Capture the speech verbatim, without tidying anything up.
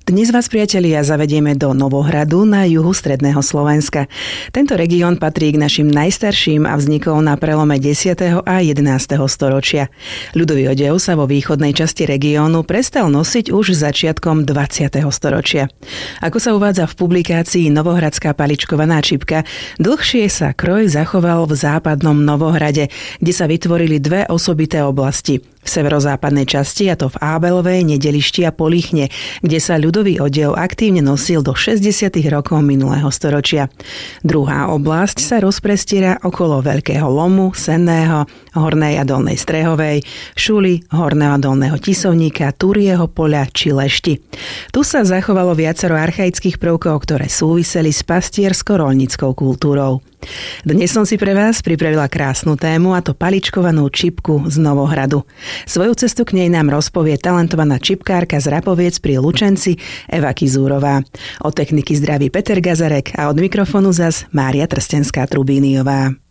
Dnes vás, priatelia, zavedieme do Novohradu na juhu stredného Slovenska. Tento región patrí k našim najstarším a vznikol na prelome desiateho a jedenásteho storočia. Ľudový odev sa vo východnej časti regiónu prestal nosiť už začiatkom dvadsiateho storočia. Ako sa uvádza v publikácii Novohradská paličkovaná čipka, dlhšie sa kroj zachoval v západnom Novohrade, kde sa vytvorili dve osobité oblasti. V severozápadnej časti, a to v Ábelovej, Nedelišti a Políchne, kde sa ľudový odev aktívne nosil do šesťdesiatych rokov minulého storočia. Druhá oblasť sa rozprestiera okolo Veľkého Lomu, Senného, Hornej a Dolnej Strehovej, Šuly, Horného a Dolného Tisovníka, Turieho poľa či Lešti. Tu sa zachovalo viacero archaických prvkov, ktoré súviseli s pastiersko-roľníckou kultúrou. Dnes som si pre vás pripravila krásnu tému, a to paličkovanú čipku z Novohradu. Svoju cestu k nej nám rozpovie talentovaná čipkárka z Rapoviec pri Lučenci Eva Kizúrová. Od techniky zdraví Peter Gazarek a od mikrofónu zas Mária Trstenská-Trubíniová.